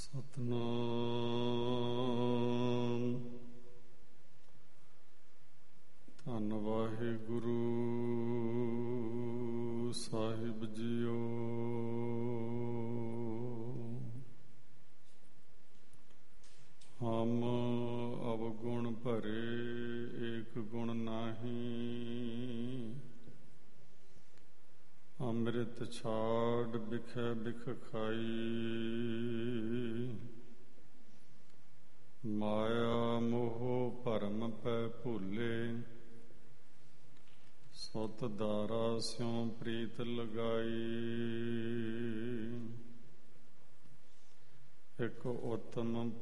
ਸਤਿਨਾਮ। ਧੰਨ ਵਾਹਿਗੁਰੂ ਸਾਹਿਬ ਜੀਓ। ਹਮ ਅਵਗੁਣ ਭਰੇ ਏਕ ਗੁਣ ਨਾਹੀ, ਅੰਮ੍ਰਿਤ ਛਾੜ ਬਿਖੈ ਬਿਖ ਖਾਈ। ਮਾਇਆ ਮੋਹ ਭਰਮ ਪੈ ਭੁੱਲੇ, ਸੁਤ ਦਾਰਾ ਸਿਉ ਪ੍ਰੀਤ ਲਗਾਈ। ਇਕ ਉਤਮ